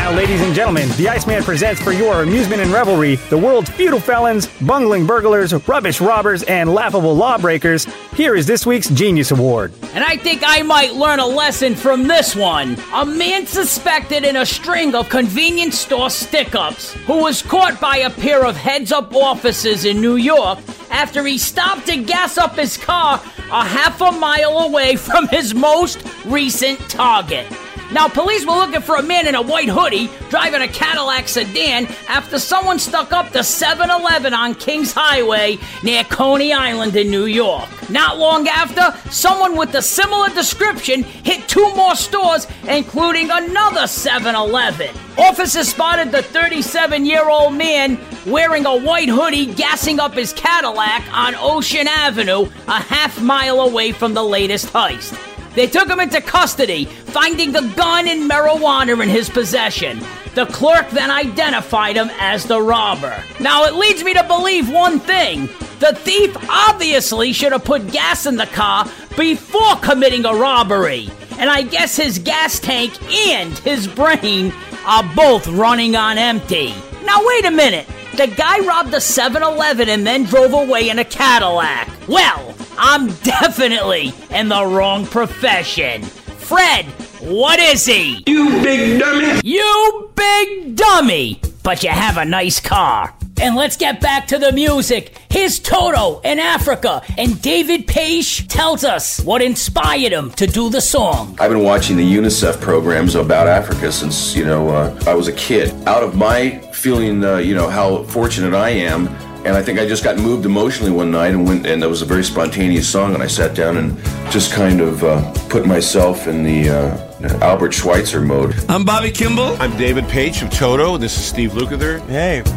Now, ladies and gentlemen, the Iceman presents for your amusement and revelry the world's feudal felons, bungling burglars, rubbish robbers, and laughable lawbreakers. Here is this week's Genius Award. And I think I might learn a lesson from this one. A man suspected in a string of convenience store stick-ups who was caught by a pair of heads-up officers in New York after he stopped to gas up his car a half a mile away from his most recent target. Now, police were looking for a man in a white hoodie driving a Cadillac sedan after someone stuck up the 7-Eleven on Kings Highway near Coney Island in New York. Not long after, someone with a similar description hit 2 more stores, including another 7-Eleven. Officers spotted the 37-year-old man wearing a white hoodie gassing up his Cadillac on Ocean Avenue a half mile away from the latest heist. They took him into custody, finding the gun and marijuana in his possession. The clerk then identified him as the robber. Now, it leads me to believe one thing. The thief obviously should have put gas in the car before committing a robbery. And I guess his gas tank and his brain are both running on empty. Now, wait a minute. The guy robbed a 7-Eleven and then drove away in a Cadillac. Well, I'm definitely in the wrong profession. Fred, what is he? You big dummy! You big dummy! But you have a nice car. And let's get back to the music. Here's Toto in Africa, and David Page tells us what inspired him to do the song. I've been watching the UNICEF programs about Africa since, I was a kid. Out of my feeling, how fortunate I am, and I think I just got moved emotionally one night and it was a very spontaneous song, and I sat down and just kind of put myself in the Albert Schweitzer mode. I'm Bobby Kimball. I'm David Page from Toto. This is Steve Lukather. Hey.